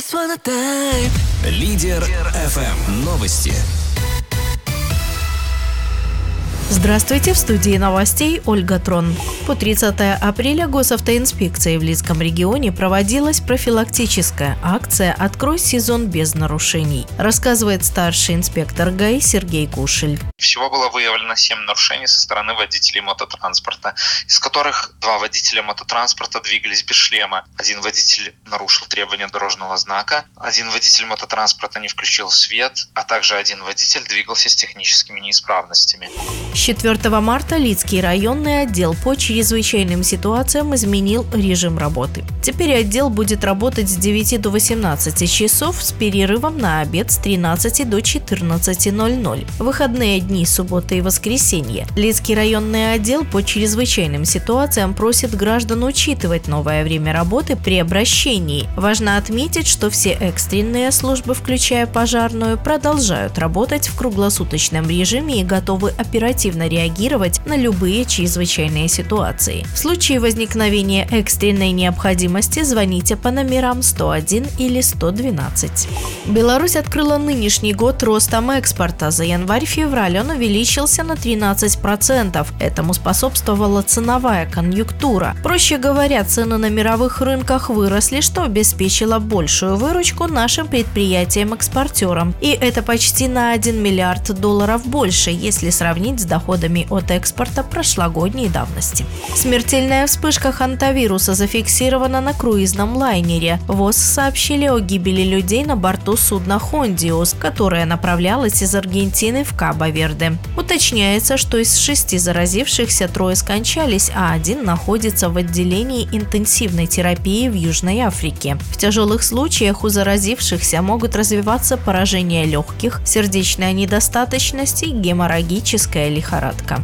Лидер ФМ. Новости. Здравствуйте, в студии новостей Ольга Трон. По 30 апреля госавтоинспекцией в Лидском регионе проводилась профилактическая акция «Открой сезон без нарушений», рассказывает старший инспектор ГАИ Сергей Кушель. Всего было выявлено 7 нарушений со стороны водителей мототранспорта, из которых 2 водителя мототранспорта двигались без шлема. 1 водитель нарушил требования дорожного знака, 1 водитель мототранспорта не включил свет, а также 1 водитель двигался с техническими неисправностями. С 4 марта Лидский районный отдел по чрезвычайным ситуациям изменил режим работы. Теперь отдел будет работать с 9 до 18 часов с перерывом на обед с 13 до 14:00. Выходные дни, субботы и воскресенье. Лидский районный отдел по чрезвычайным ситуациям просит граждан учитывать новое время работы при обращении. Важно отметить, что все экстренные службы, включая пожарную, продолжают работать в круглосуточном режиме и готовы оперативно реагировать на любые чрезвычайные ситуации. В случае возникновения экстренной необходимости звоните по номерам 101 или 112. Беларусь открыла нынешний год ростом экспорта. За январь-февраль он увеличился на 13%. Этому способствовала ценовая конъюнктура. Проще говоря, цены на мировых рынках выросли, что обеспечило большую выручку нашим предприятиям-экспортерам. И это почти на $1 миллиард больше, если сравнить с доходами от экспорта прошлогодней давности. Смертельная вспышка хантавируса зафиксирована на круизном лайнере. ВОЗ сообщили о гибели людей на борту судна «Хондиус», которое направлялось из Аргентины в Кабо-Верде. Уточняется, что из 6 заразившихся 3 скончались, а 1 находится в отделении интенсивной терапии в Южной Африке. В тяжелых случаях у заразившихся могут развиваться поражение легких, сердечная недостаточность и геморрагическая лихорадка.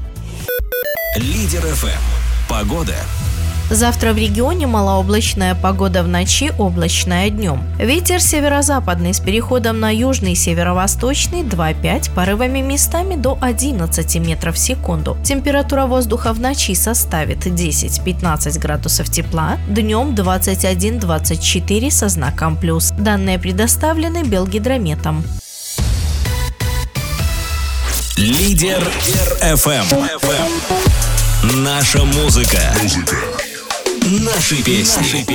Лидер ФМ. Погода. Завтра в регионе малооблачная погода в ночи, облачная днем. Ветер северо-западный с переходом на южный, северо-восточный 2,5, порывами местами до 11 метров в секунду. Температура воздуха в ночи составит 10-15 градусов тепла, днем 21-24 со знаком плюс. Данные предоставлены Белгидрометом. Лидер ФМ. Наша музыка. Наши песни.